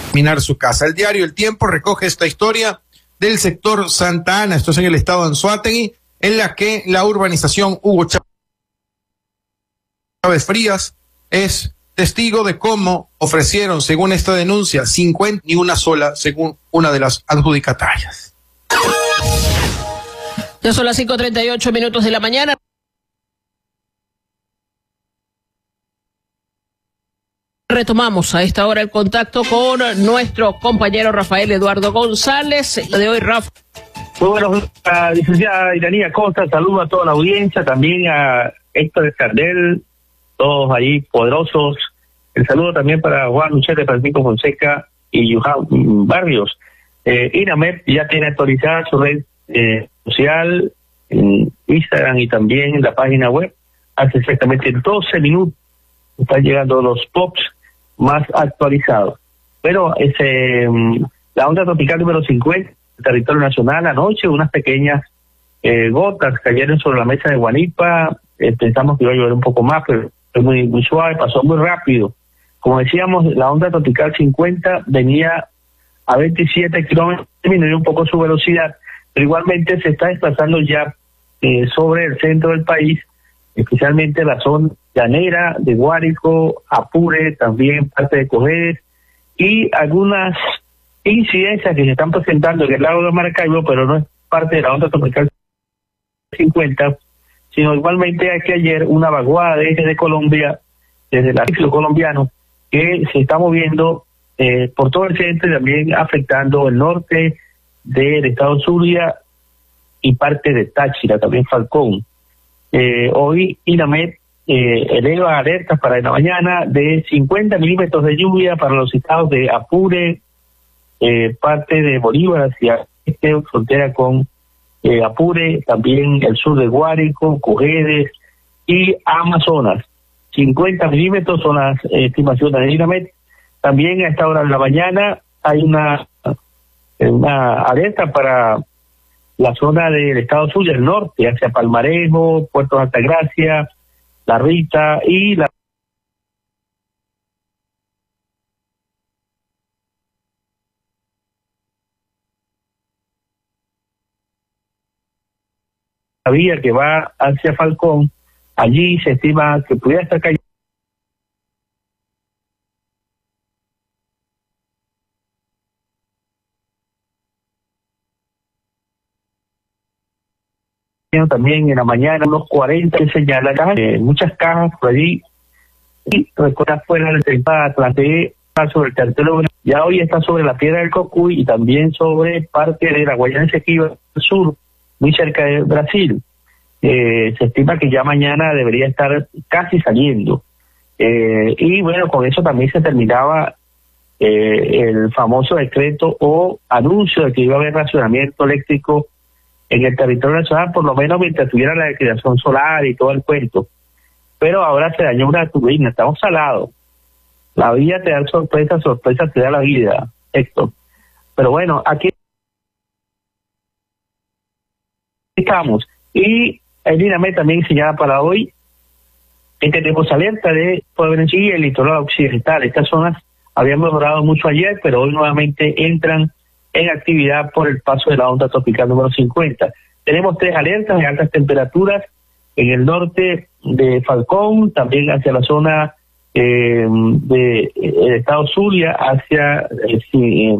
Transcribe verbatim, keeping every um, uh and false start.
minar su casa. El diario El Tiempo recoge esta historia del sector Santa Ana, esto es en el estado de Anzoátegui, en la que la urbanización Hugo Chávez Frías es testigo de cómo ofrecieron, según esta denuncia, cincuenta y una sola, según una de las adjudicatarias. Ya son las cinco treinta y ocho minutos de la mañana. Retomamos a esta hora el contacto con nuestro compañero Rafael Eduardo González. De hoy, Rafa. Muy buenos días, licenciada Iranía Costa. Saludo a toda la audiencia, también a Héctor Escardel, todos ahí poderosos. El saludo también para Juan Luchete, Francisco Fonseca y Johan Barrios. Eh, INAMED ya tiene actualizada su red eh, social en Instagram y también en la página web. Hace exactamente doce minutos están llegando los pops más actualizados. Pero ese, la onda tropical número cincuenta, el territorio nacional, anoche unas pequeñas eh, gotas cayeron sobre la mesa de Guanipa. Eh, pensamos que iba a llover un poco más, pero fue muy, muy suave, pasó muy rápido. Como decíamos, la onda tropical cincuenta venía a veintisiete kilómetros, disminuyó un poco su velocidad, pero igualmente se está desplazando ya eh, sobre el centro del país, especialmente la zona llanera de Guárico, Apure, también parte de Cojedes, y algunas incidencias que se están presentando en el lago de Maracaibo, pero no es parte de la onda tropical cincuenta, sino igualmente hay que ayer una vaguada desde Colombia, desde el artículo colombiano, que se está moviendo eh, por todo el centro y también afectando el norte del estado Zulia y parte de Táchira, también Falcón. Eh, hoy INAMED eh, eleva alertas para la mañana de cincuenta milímetros de lluvia para los estados de Apure, eh, parte de Bolívar hacia este, frontera con eh, Apure, también el sur de Guárico, Cojedes y Amazonas. cincuenta milímetros son las eh, estimaciones de INAMED. También a esta hora de la mañana hay una, una alerta para la zona del estado Zulia, el norte, hacia Palmarejo, Puerto Altagracia, La Rita y la vía que va hacia Falcón. Allí se estima que pudiera estar cayendo también en la mañana unos cuarenta, que señala eh, muchas cajas por allí, y recuerda fuera del territorio Atlante, sobre el territorio, ya hoy está sobre la Piedra del Cocuy y también sobre parte de la Guayana Esequiba del sur, muy cerca de Brasil. Eh, se estima que ya mañana debería estar casi saliendo. Eh, y bueno, con eso también se terminaba eh, el famoso decreto o anuncio de que iba a haber racionamiento eléctrico en el territorio nacional, por lo menos mientras tuviera la declaración solar y todo el cuento. Pero ahora se dañó una turbina, estamos salados. La vida te da sorpresa, sorpresa te da la vida, Héctor. Pero bueno, aquí estamos. Y el INAMED también señala para hoy que tenemos alerta de Puebla y el litoral occidental. Estas zonas habían mejorado mucho ayer, pero hoy nuevamente entran en actividad por el paso de la onda tropical número cincuenta. Tenemos tres alertas de altas temperaturas en el norte de Falcón, también hacia la zona eh, de el estado Zulia, hacia eh,